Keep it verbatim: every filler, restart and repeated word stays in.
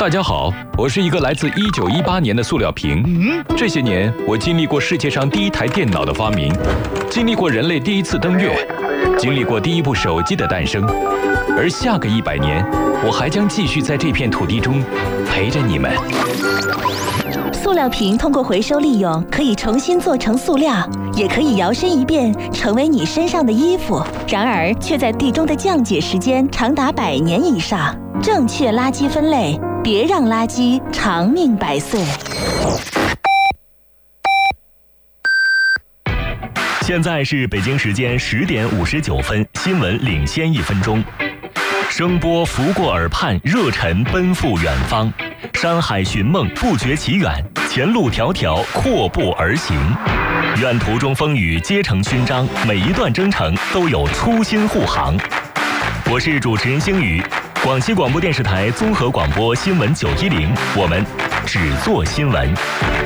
大家好，我是一个来自一九一八年的塑料瓶。嗯，这些年我经历过世界上第一台电脑的发明，经历过人类第一次登月，经历过第一部手机的诞生，而下个一百年，我还将继续在这片土地中陪着你们。 塑料瓶通过回收利用，可以重新做成塑料，也可以摇身一变成为你身上的衣服。然而，却在地中的降解时间长达百年以上。正确垃圾分类，别让垃圾长命百岁。 现在是北京时间十点五十九分，新闻领先一分钟。声波拂过耳畔，热忱奔赴远方。山海寻梦，不觉其远，前路迢迢，阔步而行。愿途中风雨皆成勋章，每一段征程都有初心护航。我是主持人星宇，广西广播电视台综合广播新闻九一零，我们只做新闻。